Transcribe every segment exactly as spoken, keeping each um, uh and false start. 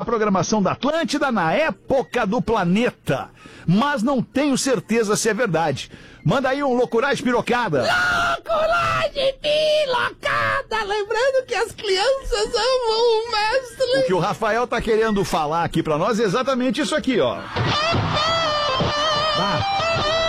programação da Atlântida na época do planeta. Mas não tenho certeza se é verdade. Manda aí um loucuragem pirocada. Loucuragem pirocada. Lembrando que as crianças amam o mestre. O que o Rafael tá querendo falar aqui pra nós é exatamente isso aqui, ó. Ah.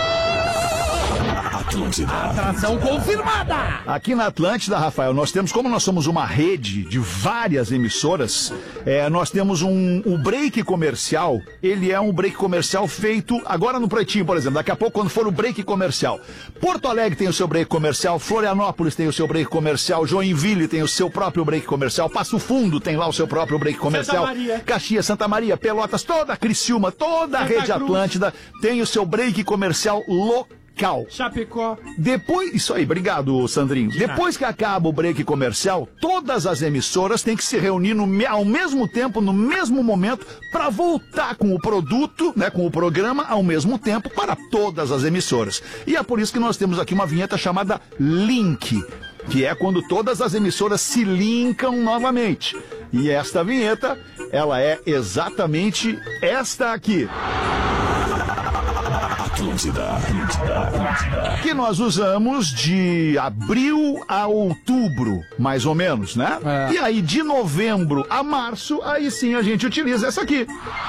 Atlântida. Atração confirmada. Aqui na Atlântida, Rafael, nós temos, como nós somos uma rede de várias emissoras, é, nós temos um, o break comercial, ele é um break comercial feito agora no Pretinho, por exemplo, daqui a pouco quando for o break comercial. Porto Alegre tem o seu break comercial, Florianópolis tem o seu break comercial, Joinville tem o seu próprio break comercial, Passo Fundo tem lá o seu próprio break comercial, Santa Maria. Caxias, Santa Maria, Pelotas, toda a Criciúma, toda a Santa rede Cruz. Atlântida tem o seu break comercial local. Chapecó. Depois, isso aí, obrigado, Sandrinho. Depois que acaba o break comercial, todas as emissoras têm que se reunir no, ao mesmo tempo, no mesmo momento, para voltar com o produto, né, com o programa, ao mesmo tempo, para todas as emissoras. E é por isso que nós temos aqui uma vinheta chamada Link, que é quando todas as emissoras se linkam novamente. E esta vinheta, ela é exatamente esta aqui. Atlântida, Atlântida, Atlântida. Que nós usamos de abril a outubro, mais ou menos, né? É. E aí de novembro a março, aí sim a gente utiliza essa aqui.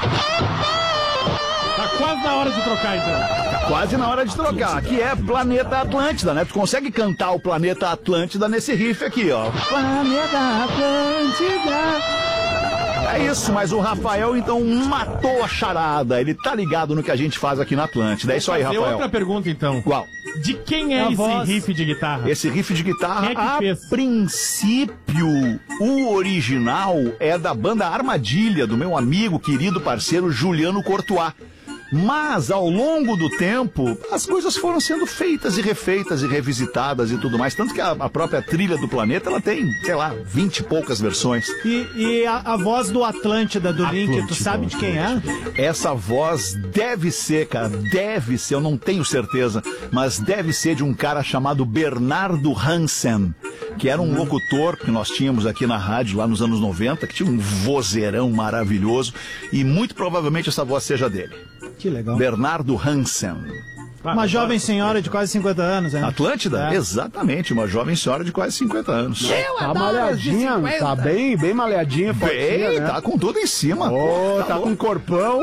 Tá quase na hora de trocar, então. Tá quase na hora de trocar, que é Planeta Atlântida, né? Tu consegue cantar o Planeta Atlântida nesse riff aqui, ó. Planeta Atlântida. É isso, mas o Rafael então matou a charada. Ele tá ligado no que a gente faz aqui na Atlântida. É isso aí, Tem Rafael. outra pergunta, então. Qual? De quem é A esse voz. riff de guitarra? Esse riff de guitarra, Quem é que a fez? princípio, o original é da banda Armadilha, do meu amigo, querido parceiro Juliano Courtois. Mas, ao longo do tempo, as coisas foram sendo feitas e refeitas e revisitadas e tudo mais. Tanto que a, a própria trilha do planeta, ela tem, sei lá, vinte e poucas versões. E, e a, a voz do Atlântida, do Link, tu Atlântida, sabe de quem é? Essa voz deve ser, cara, deve ser, eu não tenho certeza, mas deve ser de um cara chamado Bernardo Hansen, que era um locutor que nós tínhamos aqui na rádio lá nos anos noventa, que tinha um vozeirão maravilhoso, e muito provavelmente essa voz seja dele. Que legal. Bernardo Hansen. Uma jovem senhora de quase cinquenta anos, né? Atlântida? É. Exatamente, uma jovem senhora de quase cinquenta anos. Tá malhadinha, tá bem, bem malhadinha, Bem, fortinha, né? tá com tudo em cima. Ô, pô, tá com louco. corpão.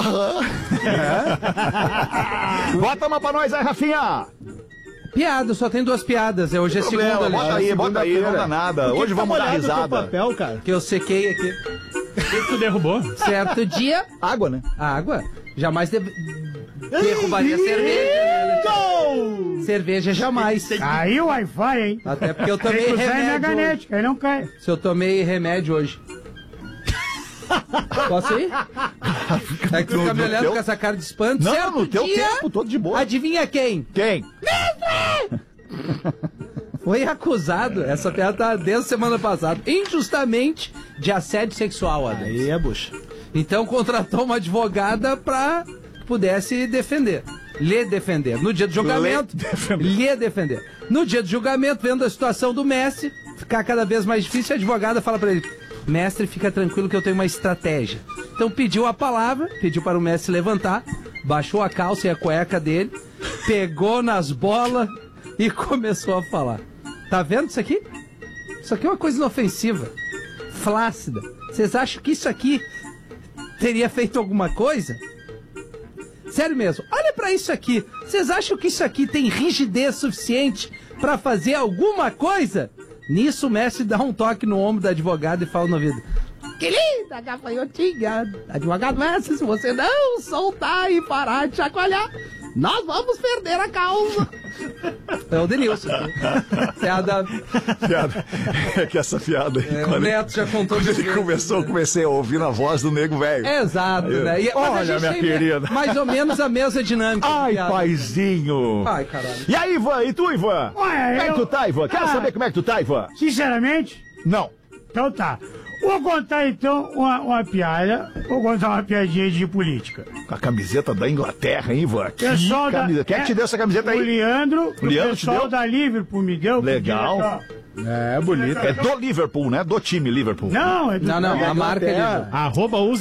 Bota uma pra nós aí, Rafinha. Piada, só tem duas piadas. Hoje é segunda, Problema, ali. bota aí, bota aí, não dá nada. Por que Hoje que tá vamos dar molhado o teu risada. papel, cara? Que eu sequei aqui. que tu derrubou? Certo dia, Água, né? a água. Jamais deve... derrubaria cerveja. né? Cerveja jamais. Aí o Wi-Fi, hein? Até porque eu Tem tomei que usar remédio. Mega hoje. Net, aí não cai. Se eu tomei remédio hoje. Posso ir? É que tu No- fica me no olhando teu- com essa cara de espanto. Não, certo no teu dia, tempo, todo de boa. adivinha quem? Quem? Foi acusado, essa piada tá desde a semana passada, injustamente, de assédio sexual, Adams. Aí é bucha. Então contratou uma advogada pra que pudesse defender. Lhe defender. No dia do julgamento, Lhe defender. lhe defender. No dia do julgamento, vendo a situação do Messi ficar cada vez mais difícil, a advogada fala pra ele: mestre, fica tranquilo que eu tenho uma estratégia. Então pediu a palavra, pediu para o mestre levantar, baixou a calça e a cueca dele, pegou nas bolas e começou a falar. Tá vendo isso aqui? Isso aqui é uma coisa inofensiva, flácida. Vocês acham que isso aqui teria feito alguma coisa? Sério mesmo, olha pra isso aqui. Vocês acham que isso aqui tem rigidez suficiente pra fazer alguma coisa? Nisso o mestre dá um toque no ombro da advogada e fala no ouvido: querida gafanhotinha, advogado mestre, se você não soltar e parar de chacoalhar, nós vamos perder a causa. É o Denilson. Piada. Piada. É que essa piada aí, É, o quando, Neto já contou quando mil ele vezes, começou, eu comecei a ouvir na voz do nego velho. Exato, né? E, mas a Olha, gente minha tem querida. mais ou menos a mesma dinâmica. de Ai, piada. paizinho. Ai, caralho. E aí, Ivan? E tu, Ivan? Ué, Como é que eu- tu tá, Ivan? Quero Ah. saber como é que tu tá, Ivan. Sinceramente, Não. então tá. Vou contar então uma, uma piada. Vou contar uma piadinha de política. Com a camiseta da Inglaterra, hein, Ivan? Que Pessoal da- camisa. Quem é que te deu essa camiseta O aí? Leandro, O Leandro o te pessoal deu? da Liverpool me deu. Legal. porque, ó, É, bonito. É do Liverpool, né? Do time Liverpool. Não, é do Não, não, a marca ali. Inglaterra. Arroba usa